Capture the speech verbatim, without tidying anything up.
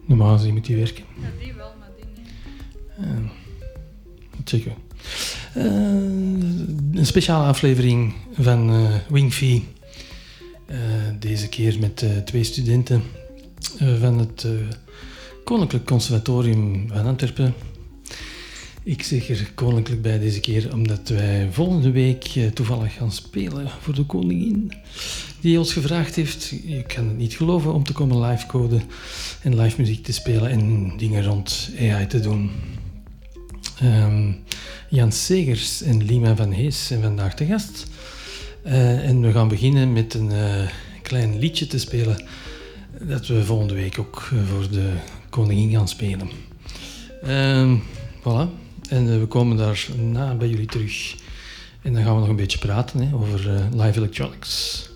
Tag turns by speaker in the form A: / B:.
A: Normaal gezien moet die werken.
B: Ja, die wel, maar die niet.
A: Uh, checken. Uh, een speciale aflevering van uh, Wingfee. Uh, deze keer met uh, twee studenten uh, van het uh, Koninklijk Conservatorium van Antwerpen. Ik zeg er koninklijk bij deze keer omdat wij volgende week uh, toevallig gaan spelen voor de koningin. Die ons gevraagd heeft, je kan het niet geloven, om te komen live coden en live muziek te spelen en dingen rond A I te doen. Um, Jan Segers en Lima van Hees zijn vandaag te gast. Uh, en we gaan beginnen met een uh, klein liedje te spelen dat we volgende week ook uh, voor de koningin gaan spelen. Um, voilà. En uh, we komen daarna bij jullie terug. En dan gaan we nog een beetje praten hè, over uh, live electronics.